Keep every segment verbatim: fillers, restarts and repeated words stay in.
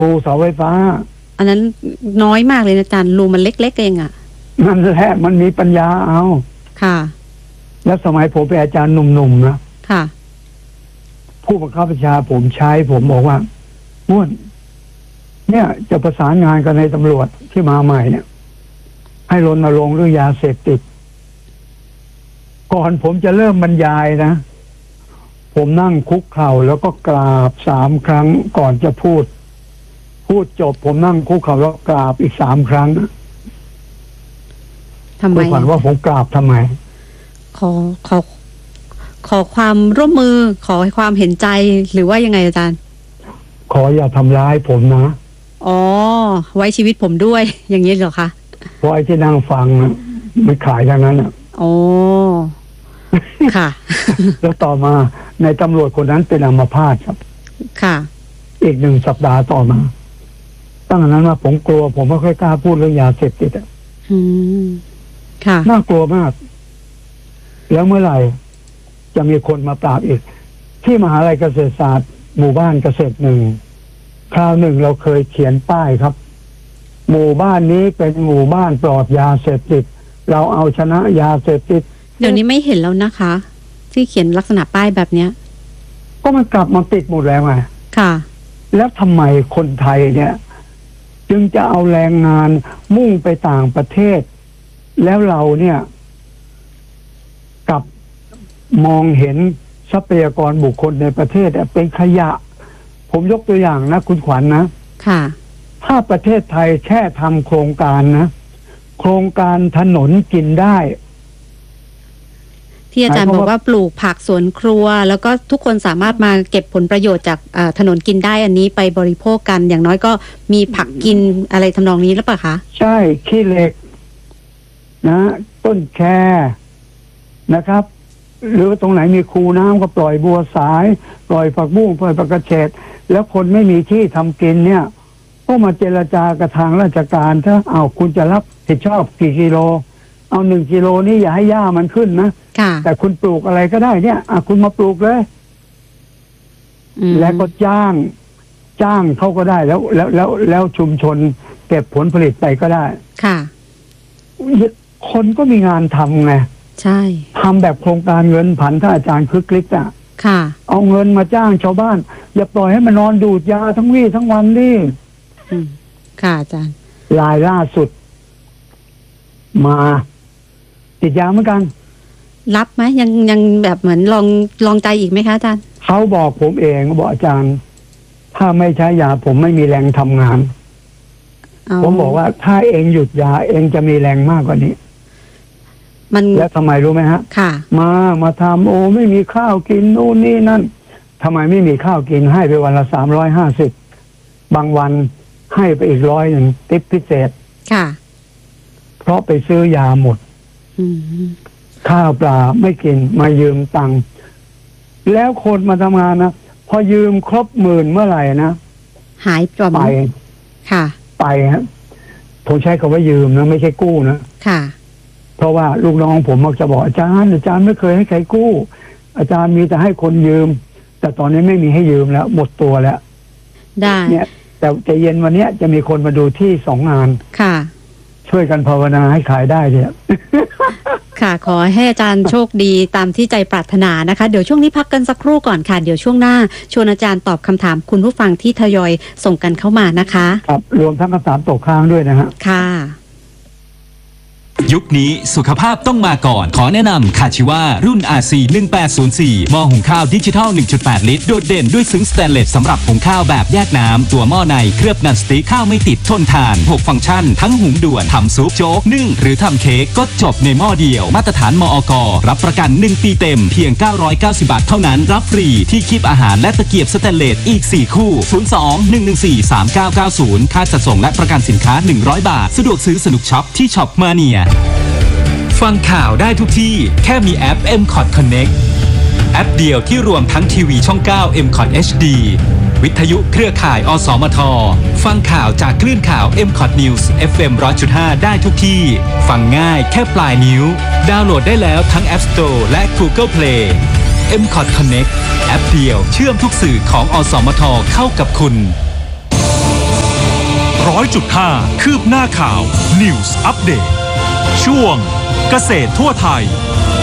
ปูเสาไฟฟ้าอันนั้นน้อยมากเลยนะอาจารย์รูมันเล็กๆเองอ่ะนั่นแหละมันมีปัญญาเอาค่ะแล้วสมัยผมเป็นอาจารย์หนุ่มๆนะค่ะผู้บังคับบัญชาผมใช้ผมบอกว่าม่วนเนี่ยจะประสานงานกันในตำรวจที่มาใหม่เนี่ยให้รณรงค์เรื่องยาเสพติดก่อนผมจะเริ่มบรรยายนะผมนั่งคุกเข่าแล้วก็กราบสามครั้งก่อนจะพูดพูดจบผมนั่งคุกเข่าแล้วกราบอีกสามครั้งทำไมคุณขวัญว่าผมกราบทำไมขอขอขอความร่วมมือขอความเห็นใจหรือว่ายังไงอาจารย์ขออย่าทำร้ายผมนะอ๋อไว้ชีวิตผมด้วยอย่างนี้เหรอคะเพราะไอ้ที่นั่งฟังนะมันขายทางนั้นอ่ะโอ้ค่ะแล้วต่อมาในตำรวจคนนั้นเป็นอัมพาตครับค่ะอีกหนึ่งสัปดาห์ต่อมาตั้งแต่นั้นมาผมกลัวผมไม่ค่อยกล้าพูดเรื่องยาเสพติดอ่ะอืมค่ะน่ากลัวมากแล้วเมื่อไหร่จะมีคนมาปราบอีกที่มหาลัยเกษตรศาสตร์หมู่บ้านเกษตรหนึ่งคราวหนึ่งเราเคยเขียนป้ายครับหมู่บ้านนี้เป็นหมู่บ้านปลอดยาเสพติดเราเอาชนะยาเสพติดเดี๋ยวนี้ไม่เห็นแล้วนะคะที่เขียนลักษณะป้ายแบบเนี้ยก็มันกลับมาติดหมดแล้วไงค่ะแล้วทำไมคนไทยเนี่ยจึงจะเอาแรงงานมุ่งไปต่างประเทศแล้วเราเนี่ยกับมองเห็นทรัพยากรบุคคลในประเทศเป็นขยะผมยกตัวอย่างนะคุณขวัญ นะค่ะถ้าประเทศไทยแค่ทำโครงการนะโครงการถนนกินได้ที่อาจารย์บอกว่าปลูกผักสวนครัวแล้วก็ทุกคนสามารถมาเก็บผลประโยชน์จากถนนกินได้อันนี้ไปบริโภคกันอย่างน้อยก็มีผักกินอะไรทำนองนี้หรือเปล่าคะใช่ขี้เหล็กนะต้นแคนะครับหรือตรงไหนมีคูน้ำก็ปล่อยบัวสายปล่อยผักบุ้งปล่อยผักกระเฉดแล้วคนไม่มีที่ทำกินเนี่ยก็มาเจรจากับทางราชการถ้าเอาคุณจะรับผิดชอบกี่กิโลเอาหนึ่งกิโลนี่อย่าให้หญ้ามันขึ้นนะแต่คุณปลูกอะไรก็ได้เนี่ยอ่ะคุณมาปลูกเลยแล้วก็จ้างจ้างเขาก็ได้แล้วแล้วแล้วแล้วชุมชนเก็บผลผลิตไปก็ได้ค่ะคนก็มีงานทำไงใช่ทำแบบโครงการเงินผันถ้าอาจารย์คึกฤทธิ์อ่ะค่ะเอาเงินมาจ้างชาวบ้านอย่าปล่อยให้มันนอนดูดยาทั้งวี่ทั้งวันดิค่ะอาจารย์รายล่าสุดมาติดยาเหมือนกันรับไหมยังยังแบบเหมือนลองลองใจอีกไหมคะอาจารย์เขาบอกผมเองบอกอาจารย์ถ้าไม่ใช้ยาผมไม่มีแรงทำงานผมบอกว่าถ้าเองหยุดยาเองจะมีแรงมากกว่านี้มันแล้วทำไมรู้ไหมฮะค่ะมามาทำโอ้ไม่มีข้าวกินโน่นนี่นั่นทำไมไม่มีข้าวกินให้ไปวันละสามร้อยห้าสิบบางวันให้ไปอีกร้อยหนึ่งติ๊บพิเศษค่ะเพราะไปซื้อยาหมดข้าวปลาไม่กินมายืมตังค์แล้วคนมาทำงานนะพอยืมครบหมื่นเมื่อไหร่นะหายจอมไปค่ะไปฮะผมใช้คำว่ายืมนะไม่ใช่กู้นะค่ะเพราะว่าลูกน้องผมมักจะบอกอาจารย์อาจารย์ไม่เคยให้ใครกู้อาจารย์มีแต่ให้คนยืมแต่ตอนนี้ไม่มีให้ยืมแล้วหมดตัวแล้วได้เนี่ยแต่จะเย็นวันนี้จะมีคนมาดูที่สองงานค่ะช่วยกันภาวนาให้ขายได้เนี่ยค่ะขอให้อาจารย์โชคดีตามที่ใจปรารถนานะคะเดี๋ยวช่วงนี้พักกันสักครู่ก่อนค่ะเดี๋ยวช่วงหน้าชวนอาจารย์ตอบคำถามคุณผู้ฟังที่ทยอยส่งกันเข้ามานะคะครับรวมทั้งคำถามตกค้างด้วยนะฮะค่ะยุคนี้สุขภาพต้องมาก่อนขอแนะนำคาชิวารุ่น อาร์ ซี หนึ่งแปดศูนย์สี่ หม้อหุงข้าวดิจิทัล หนึ่งจุดแปด ลิตรโดดเด่นด้วยซึ้งสแตนเลสสำหรับหุงข้าวแบบแยกน้ำตัวหม้อในเคลือบนันสติ๊กข้าวไม่ติดทนทานหกฟังก์ชันทั้งหุงด่วนทำซุปโจ๊กนึ่งหรือทำเค้กก็จบในหม้อเดียวมาตรฐานมอก.รับประกันหนึ่งปีเต็มเพียงเก้าร้อยเก้าสิบบาทเท่านั้นรับฟรีที่คีบอาหารและตะเกียบสแตนเลสอีกสี่คู่ศูนย์ สอง หนึ่ง หนึ่ง สี่ สาม เก้า เก้า ศูนย์ค่าจัดส่งและประกันสินค้าหนึ่งร้อยบาทสะดวกซื้อสนุกช็อปที่ช็อปมาเนียฟังข่าวได้ทุกที่แค่มีแอป เอ็ม คอท Connect แอปเดียวที่รวมทั้งทีวีช่องเก้า เอ็ม คอท เอช ดี วิทยุเครือข่ายอสมทฟังข่าวจากคลื่นข่าว เอ็ม คอท News เอฟ เอ็ม หนึ่งร้อยจุดห้า ได้ทุกที่ฟังง่ายแค่ปลายนิ้วดาวน์โหลดได้แล้วทั้ง App Store และ Google Play เอ็ม คอท Connect แอปเดียวเชื่อมทุกสื่อของอสมทเข้ากับคุณอยจุดห้า คืบหน้าข่าว News Update ช่วงเกษตรทั่วไทย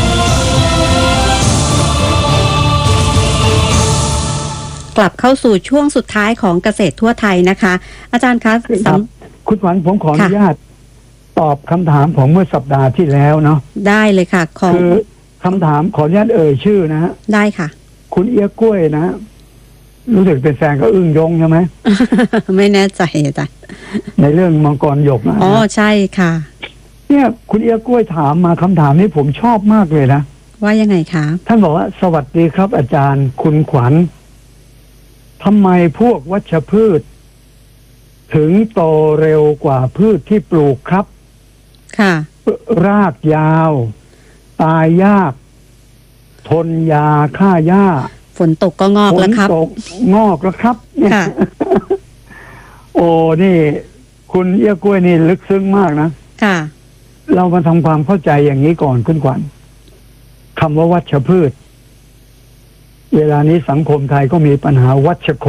กลับเข้าสู่ช่วงสุดท้ายของเกษตรทั่วไทยนะคะ อาจารย์คะครับ คุณขวัญผมขออนุญาตตอบคำถามผมเมื่อสัปดาห์ที่แล้วเนาะได้เลยค่ะของคือคำถามขออนุญาตเอ่ยชื่อนะฮะได้ค่ะคุณเอี้ยกล้วยนะ รู้สึกเป็นแฟนก็อึ้งยงใช่ไหมไม่แน่ใจอาจารย์ในเรื่องมังกรหยกนะอ๋อใช่ค่ะเนี่ยคุณเอี้ยกล้วยถามมาคำถามนี้ผมชอบมากเลยนะว่ายังไงคะท่านบอกว่าสวัสดีครับ อาจารย์คุณขวัญทำไมพวกวัชพืช ถึงโตเร็วกว่าพืชที่ปลูกครับค่ะรากยาว ตายยาก ทนยาฆ่าหญ้าฝนตกก็งอกฝแล้นวครับตกงอกแล้วครับเนี่ยค่ะโอ้นี่ คุณเอี้ยกล้วยนี่ลึกซึ้งมากนะค่ะเรามาทำความเข้าใจอย่างนี้ก่อนคุณขวัญคำว่าวัชพืช เวลานี้สังคมไทยก็มีปัญหาวัชคน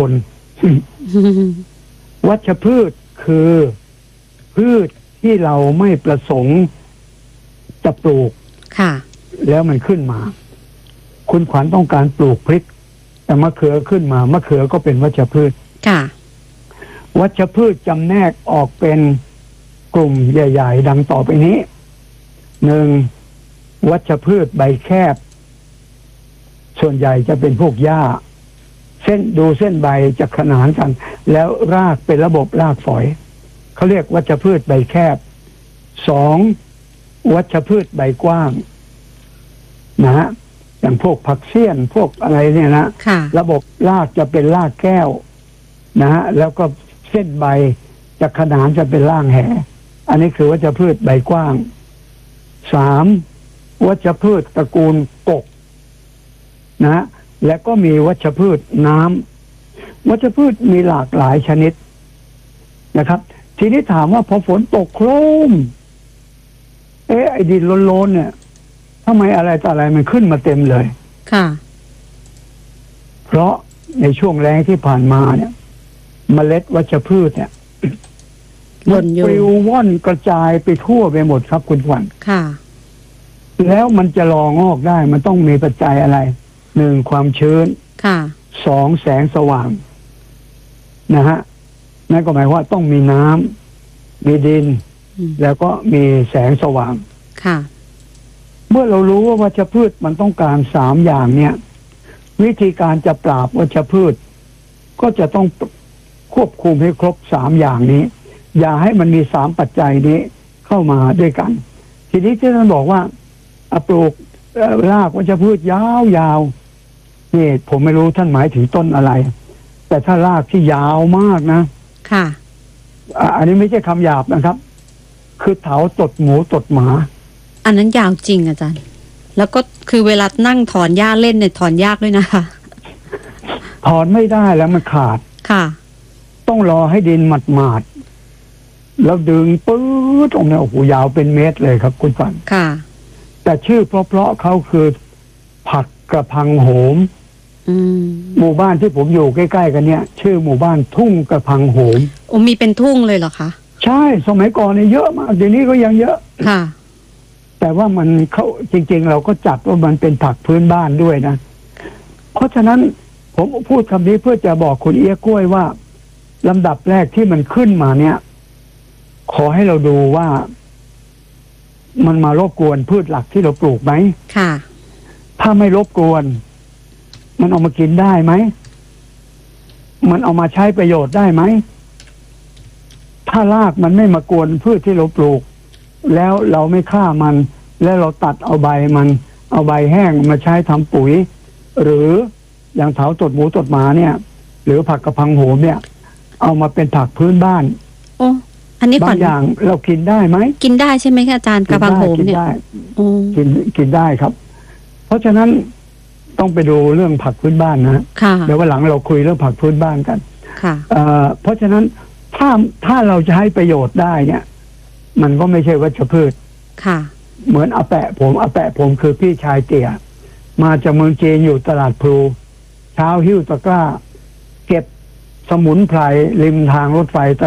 วัชพืชคือพืชที่เราไม่ประสงค์จะปลูกค่ะแล้วมันขึ้นมา คุณขวัญต้องการปลูกพริก แต่มะเขือขึ้นมามะเขือก็เป็นวัชพืชค่ะวัชพืชจำแนกออกเป็นกลุ่มใหญ่ๆดังต่อไปนี้หนึ่งวัชพืชใบแคบ ส่วนใหญ่จะเป็นพวกหญ้า เส้นดูเส้นใบจะขนานกัน แล้วรากเป็นระบบรากฝอยเขาเรียกวัชพืชใบแคบสองวัชพืชใบกว้างนะฮะอย่างพวกผักเสี้ยนพวกอะไรเนี่ยนะค่ะระบบรากจะเป็นรากแก้วนะฮะแล้วก็เส้นใบจะขนานจะเป็นร่างแหอันนี้คือวัชพืชใบกว้างสามวัชพืชตระกูลกกนะฮะและก็มีวัชพืชน้ำวัชพืชมีหลากหลายชนิดนะครับ ทีนี้ถามว่าพอฝนตกโครมเอ๊ะไอ้ดินโลนๆเนี่ยทำไมอะไรต่ออะไรมันขึ้นมาเต็มเลยค่ะเพราะในช่วงแล้งที่ผ่านมาเนี่ยเมล็ดวัชพืชเนี่ยหล่มันนอยู่ปลิวว่อนกระจายไปทั่วไปหมดครับคุณขวัญค่ะแล้วมันจะรองอกได้ มันต้องมีปัจจัยอะไรหนึ่งความชื้นค่ะสองแสงสว่างนะฮะนั่นก็หมายว่าต้องมีน้ำมีดินอืมแล้วก็มีแสงสว่างค่ะเมื่อเรารู้ว่าวัชพืชมันต้องการสามอย่างเนี่ย วิธีการจะปราบวัชพืช ก็จะต้องควบคุมให้ครบสามอย่างนี้ อย่าให้มันมีสามปัจจัยนี้เข้ามาด้วยกัน ทีนี้ที่ท่านบอกว่าอ่ะปลูกเอ่อรากวัชพืชยาวๆนี่ผมไม่รู้ท่านหมายถึงต้นอะไร แต่ถ้ารากที่ยาวมากนะค่ะอ่ะอันนี้ไม่ใช่คำหยาบนะครับ คือเถาตดหมูตดหมาอันนั้นยาวจริงอาจารย์ แล้วก็คือเวลานั่งถอนหญ้าเล่นเนี่ยถอนยากด้วยนะคะถอนไม่ได้แล้วมันขาดค่ะต้องรอให้ดินหมาดหมาดๆแล้วดึงปื๊ดตรงนี้โอ้โหยาวเป็นเมตรเลยครับคุณฝันค่ะแต่ชื่อเพราะๆเขาคือ ผักกระพังโหมอืมหมู่บ้านที่ผมอยู่ใกล้ๆกันเนี่ย ชื่อหมู่บ้านทุ่งกระพังโหมโอ้มีเป็นทุ่งเลยเหรอคะใช่สมัยก่อนเนี่ยเยอะมากเดี๋ยวนี้ก็ยังเยอะค่ะแต่ว่ามันเขาจริง ๆ เราก็จัดว่ามันเป็นผักพื้นบ้านด้วยนะ เพราะฉะนั้นผมพูดคำนี้เพื่อจะบอกคุณเอี้ยกล้วยว่าลำดับแรกที่มันขึ้นมาเนี่ย ขอให้เราดูว่า มันมารบกวนพืชหลักที่เราปลูกไหมค่ะถ้าไม่รบกวน มันเอามากินได้ไหม มันเอามาใช้ประโยชน์ได้ไหม ถ้ารากมันไม่มากวนพืชที่เราปลูก แล้วเราไม่ฆ่ามัน แล้วเราตัดเอาใบมัน เอาใบแห้งมาใช้ทำปุ๋ย หรืออย่างเถาตดหมูตดหมาเนี่ย หรือผักกระพังโหมเนี่ย เอามาเป็นผักพื้นบ้านโอ้ อันนี้ขบาวังญอย่างเรากินได้ไหมกินได้ใช่ไหมคะอาจารย์กระพังโหมกินเนี่ยได้โอ้กินกินได้ครับ เพราะฉะนั้นต้องไปดูเรื่องผักพื้นบ้านนะค่ะเดี๋ยววันหลังเราคุยเรื่องผักพื้นบ้านกันค่ะเอ่อเพราะฉะนั้นถ้าถ้าเราจะให้ประโยชน์ได้เนี่ย มันก็ไม่ใช่วัชพืชค่ะเหมือนอาแปะผมอาแปะผมคือพี่ชายเตี่ยมาจากเมืองจีนอยู่ตลาดพลูเช้าหิ้วตะกร้า เก็บสมุนไพรริมทางรถไฟ